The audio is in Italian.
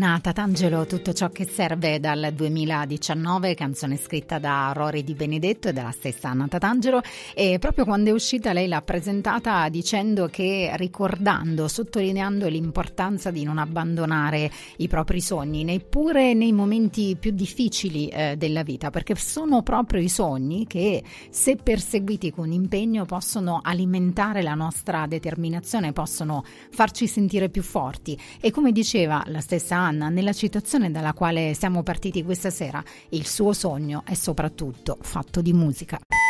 Anna Tatangelo, Tutto ciò che serve, dal 2019, canzone scritta da Rory Di Benedetto e dalla stessa Anna Tatangelo, e proprio quando è uscita lei l'ha presentata dicendo che, ricordando, sottolineando l'importanza di non abbandonare i propri sogni neppure nei momenti più difficili della vita, perché sono proprio i sogni che, se perseguiti con impegno, possono alimentare la nostra determinazione, possono farci sentire più forti. E come diceva la stessa Anna nella citazione dalla quale siamo partiti questa sera, il suo sogno è soprattutto fatto di musica.